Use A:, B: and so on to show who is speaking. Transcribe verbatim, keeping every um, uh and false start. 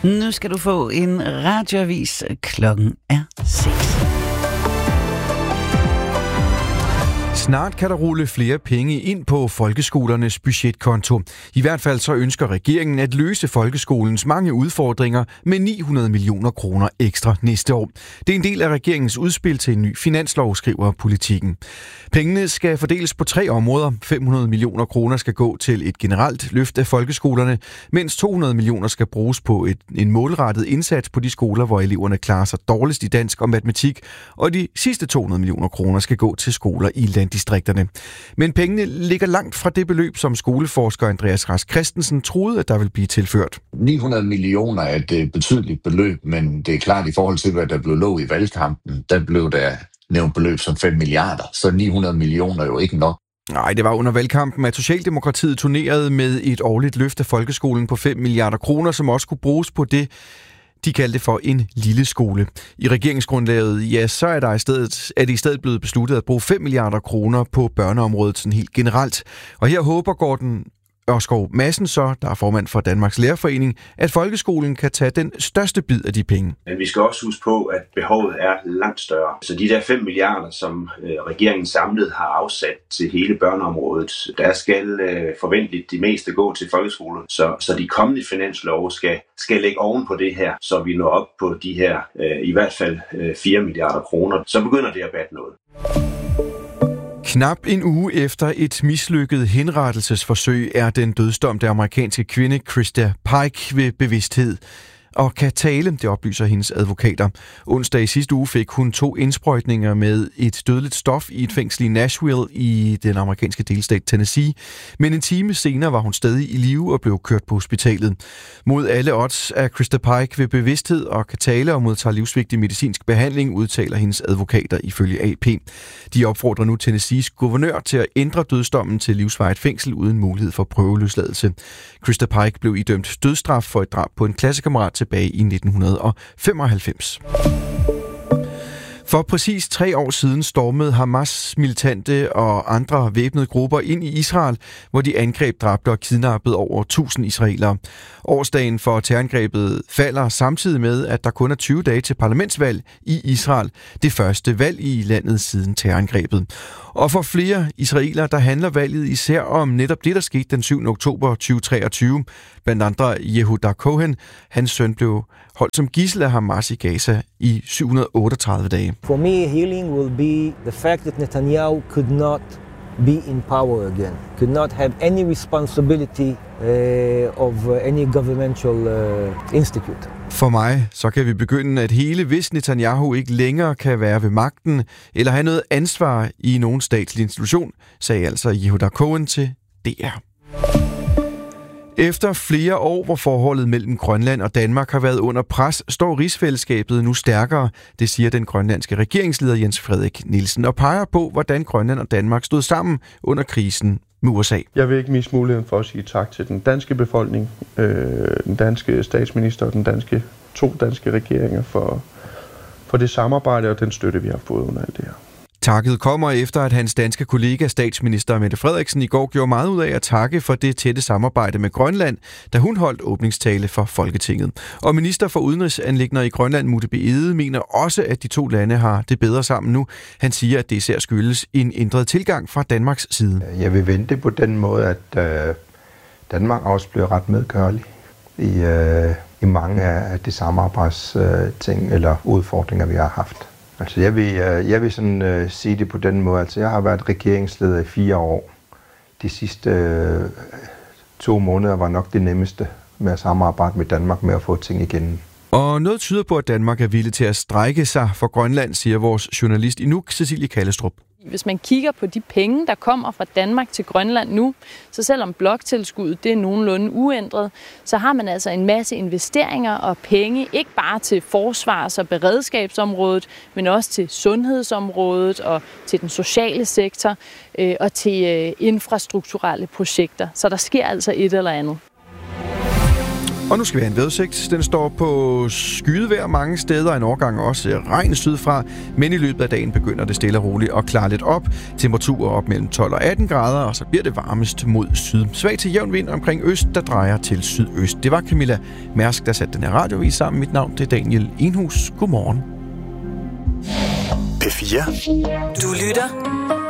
A: Nu skal du få en radioavis. Klokken er seks.
B: Snart kan der rulle flere penge ind på folkeskolernes budgetkonto. I hvert fald så ønsker regeringen at løse folkeskolens mange udfordringer med ni hundrede millioner kroner ekstra næste år. Det er en del af regeringens udspil til en ny finanslov, skriver Politikken. Pengene skal fordeles på tre områder. fem hundrede millioner kroner skal gå til et generelt løft af folkeskolerne, mens to hundrede millioner skal bruges på et, en målrettet indsats på de skoler, hvor eleverne klarer sig dårligst i dansk og matematik, og de sidste to hundrede millioner kroner skal gå til skoler i landdistrikterne. Men pengene ligger langt fra det beløb, som skoleforsker Andreas Rask Christensen troede, at der vil blive tilført.
C: ni hundrede millioner er et betydeligt beløb, men det er klart i forhold til, hvad der blev lovet i valgkampen, der blev der nævnt beløb som fem milliarder, så ni hundrede millioner er jo ikke nok.
B: Nej, det var under valgkampen, at Socialdemokratiet turnerede med et årligt løft af folkeskolen på fem milliarder kroner, som også kunne bruges på det, de kaldte for en lille skole. I regeringsgrundlaget, ja, så er, der i stedet, er det i stedet blevet besluttet at bruge fem milliarder kroner på børneområdet sådan helt generelt. Og her håber Gordon Ørskov Madsen så, der er formand for Danmarks Lærerforening, at folkeskolen kan tage den største bid af de penge.
D: Men vi skal også huske på, at behovet er langt større. Så de der fem milliarder, som regeringen samlet har afsat til hele børneområdet, der skal forventeligt de meste gå til folkeskolen. Så, så de kommende finanslove skal, skal lægge oven på det her, så vi når op på de her i hvert fald fire milliarder kroner. Så begynder det at batte noget.
B: Knap en uge efter et mislykket henrettelsesforsøg er den dødsdømte amerikanske kvinde Krista Pike ved bevidsthed og kan tale, det oplyser hendes advokater. Onsdag i sidste uge fik hun to indsprøjtninger med et dødeligt stof i et fængsel i Nashville i den amerikanske delstat Tennessee, men en time senere var hun stadig i live og blev kørt på hospitalet. Mod alle odds er Krista Pike ved bevidsthed og kan tale og modtager livsvigtig medicinsk behandling, udtaler hendes advokater ifølge A P. De opfordrer nu Tennessees guvernør til at ændre dødsdommen til livsvarigt fængsel uden mulighed for prøveløsladelse. Krista Pike blev idømt dødsstraf for et drab på en klassekammerat tilbage i nitten femoghalvfems. For præcis tre år siden stormede Hamas militante og andre væbnede grupper ind i Israel, hvor de angreb, dræbte og kidnappede over tusind israelere. Årsdagen for terrorangrebet falder samtidig med, at der kun er tyve dage til parlamentsvalg i Israel, det første valg i landet siden terrorangrebet. Og for flere israelere, der handler valget især om netop det, der skete den syvende oktober tyve treogtyve. Blandt andre Yehuda Cohen, hans søn, blev holdt som gidsel af Hamas i Gaza i syv hundrede otteogtredive dage.
E: For me, healing will be the fact that Netanyahu could not be in power again, could not have any responsibility uh, of any governmental uh, institute.
B: For mig, så kan vi begynde at hele, hvis Netanyahu ikke længere kan være ved magten eller have noget ansvar i nogen statslig institution, sagde altså Yehuda Cohen til D R. Efter flere år, hvor forholdet mellem Grønland og Danmark har været under pres, står rigsfællesskabet nu stærkere, det siger den grønlandske regeringsleder Jens Frederik Nielsen, og peger på, hvordan Grønland og Danmark stod sammen under krisen med U S A.
F: Jeg vil ikke miste muligheden for at sige tak til den danske befolkning, øh, den danske statsminister og den danske, to danske regeringer for, for det samarbejde og den støtte, vi har fået under alt det her.
B: Takket kommer efter, at hans danske kollega, statsminister Mette Frederiksen, i går gjorde meget ud af at takke for det tætte samarbejde med Grønland, da hun holdt åbningstale for Folketinget. Og minister for udenrigsanliggender i Grønland, Mutte B. Egede, mener også, at de to lande har det bedre sammen nu. Han siger, at det især skyldes en ændret tilgang fra Danmarks side.
G: Jeg vil vente på den måde, at øh, Danmark også bliver ret medgørlig i, øh, i mange af de samarbejdsting øh, eller udfordringer, vi har haft. Altså jeg vil, jeg vil sådan uh, sige det på den måde. Altså jeg har været regeringsleder i fire år. De sidste uh, to måneder var nok det nemmeste med at samarbejde med Danmark med at få ting igennem.
B: Og noget tyder på, at Danmark er villig til at strække sig for Grønland, siger vores journalist i Nuuk, Cecilie Kallestrup.
H: Hvis man kigger på de penge, der kommer fra Danmark til Grønland nu, så selvom bloktilskuddet det er nogenlunde uændret, så har man altså en masse investeringer og penge, ikke bare til forsvars- og beredskabsområdet, men også til sundhedsområdet og til den sociale sektor øh, og til øh, infrastrukturelle projekter. Så der sker altså et eller andet.
B: Og nu skal vi have en vejrudsigt. Den står på skydevejr mange steder, en overgang også regn sydfra, men i løbet af dagen begynder det stille og roligt at klare lidt op. Temperaturer op mellem tolv og atten grader, og så bliver det varmest mod syd. Svag til jævn vind omkring øst, der drejer til sydøst. Det var Camilla Mærsk, der satte den her radiovis sammen. Mit navn det er Daniel Enhus. Godmorgen.
I: P fire.
J: Du lytter